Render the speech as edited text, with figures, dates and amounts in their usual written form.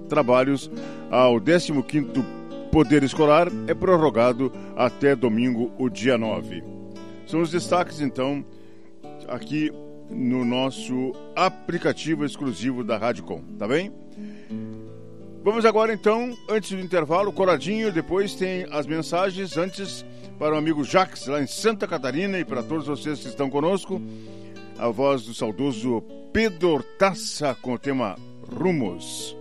trabalhos ao 15º Poder Escolar é prorrogado até domingo, o dia 9. São os destaques, então, aqui no nosso aplicativo exclusivo da Radicom, tá bem? Vamos agora, então, antes do intervalo, coladinho, depois tem as mensagens, antes para o amigo Jacques, lá em Santa Catarina, e para todos vocês que estão conosco, a voz do saudoso Pedro Hortaça com o tema Rumos.